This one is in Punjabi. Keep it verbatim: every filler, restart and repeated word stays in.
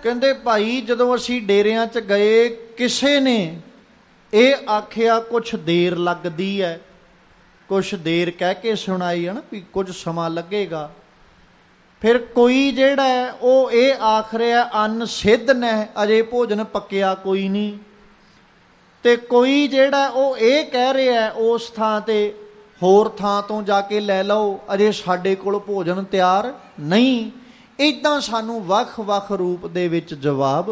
ਕਹਿੰਦੇ ਭਾਈ ਜਦੋਂ ਅਸੀਂ ਡੇਰਿਆਂ 'ਚ ਗਏ ਕਿਸੇ ਨੇ ਇਹ ਆਖਿਆ ਕੁਛ ਦੇਰ ਲੱਗਦੀ ਹੈ, ਕੁਛ ਦੇਰ ਕਹਿ ਕੇ ਸੁਣਾਈ ਹੈ ਨਾ ਵੀ ਕੁਝ ਸਮਾਂ ਲੱਗੇਗਾ। ਫਿਰ ਕੋਈ ਜਿਹੜਾ ਹੈ ਉਹ ਇਹ ਆਖ ਰਿਹਾ ਅੰਨ ਸਿੱਧ ਨੇ, ਅਜੇ ਭੋਜਨ ਪੱਕਿਆ ਕੋਈ ਨਹੀਂ। ਅਤੇ ਕੋਈ ਜਿਹੜਾ ਉਹ ਇਹ ਕਹਿ ਰਿਹਾ ਉਸ ਥਾਂ 'ਤੇ ਹੋਰ ਥਾਂ ਤੋਂ ਜਾ ਕੇ ਲੈ ਲਓ, ਅਜੇ ਸਾਡੇ ਕੋਲ ਭੋਜਨ ਤਿਆਰ ਨਹੀਂ। ਇੱਦਾਂ ਸਾਨੂੰ ਵੱਖ ਵੱਖ ਰੂਪ ਦੇ ਵਿੱਚ ਜਵਾਬ